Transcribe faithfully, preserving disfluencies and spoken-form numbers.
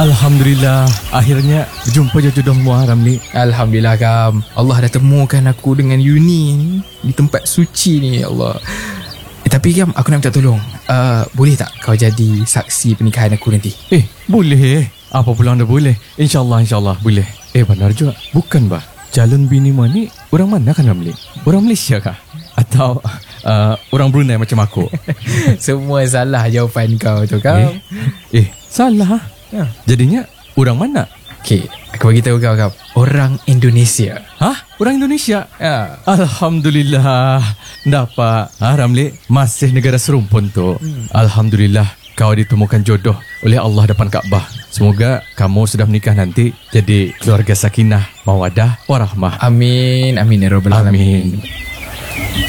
Alhamdulillah, akhirnya berjumpa je jodohmu, Ramli. Alhamdulillah, Kam. Allah dah temukan aku dengan Yuni ni, di tempat suci ni, ya Allah. Eh, tapi Kam, aku nak minta tolong. uh, Boleh tak kau jadi saksi pernikahan aku nanti? Eh, boleh. Apa pula anda boleh? InsyaAllah, insyaAllah boleh. Eh, benar juga. Bukan bah, calon bini mu ni orang mana kan, Ramli? Orang Malaysia kah? Atau uh, orang Brunei macam aku? Semua salah jawapan kau tu, Kam. Eh, eh salah. Ya. Jadinya orang mana? Okey, aku bagi tahu kau, Kam. Orang Indonesia. Hah? Orang Indonesia? Ya. Alhamdulillah. Dapat. Ha, Ramli, masih negara serumpun tu. Hmm. Alhamdulillah, kau ditemukan jodoh oleh Allah depan Kaabah. Semoga kamu sudah menikah nanti jadi keluarga sakinah, mawadah, warahmah. Amin. Amin ya rabbal alamin. Amin.